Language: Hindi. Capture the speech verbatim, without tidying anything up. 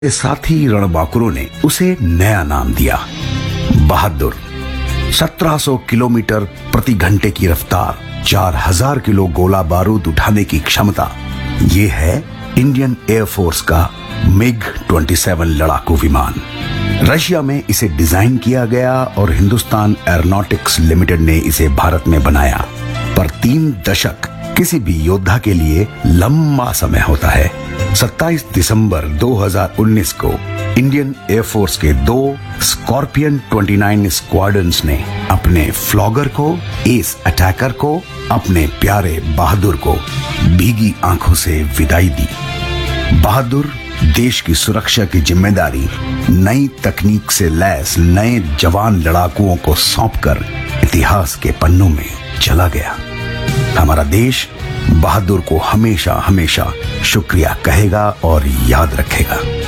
साथी रणबांकुरों ने उसे नया नाम दिया, बहादुर। सत्रह सौ किलोमीटर प्रति घंटे की रफ्तार, चार हज़ार किलो गोला बारूद उठाने की क्षमता, ये है इंडियन एयरफोर्स का मिग सत्ताईस लड़ाकू विमान। रशिया में इसे डिजाइन किया गया और हिंदुस्तान एरोनॉटिक्स लिमिटेड ने इसे भारत में बनाया। पर तीन दशक किसी भी योद्धा के लिए लंबा समय होता है। सत्ताईस दिसंबर दो हज़ार उन्नीस को इंडियन एयरफोर्स के दो स्कॉर्पियन उनतीस स्क्वाड्रन्स ने अपने फ्लॉगर को, एस अटैकर को, अपने प्यारे बहादुर को भीगी आंखों से विदाई दी। बहादुर देश की सुरक्षा की जिम्मेदारी नई तकनीक से लैस नए जवान लड़ाकुओं को सौंपकर इतिहास के पन्नों में चला गया। हमारा देश बहादुर को हमेशा हमेशा शुक्रिया कहेगा और याद रखेगा।